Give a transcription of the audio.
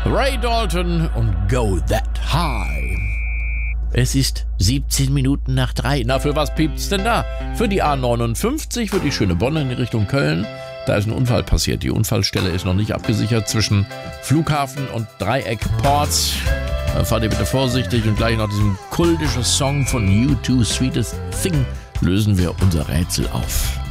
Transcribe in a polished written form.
Ray Dalton und Go That High. Es ist 17 Minuten nach 3. Na, für was piept's denn da? Für die A59, für die schöne Bonn in Richtung Köln. Da ist ein Unfall passiert. Die Unfallstelle ist noch nicht abgesichert zwischen Flughafen und Dreieck Ports. Fahrt ihr bitte vorsichtig und gleich nach diesem kultischen Song von U2, Sweetest Thing, lösen wir unser Rätsel auf.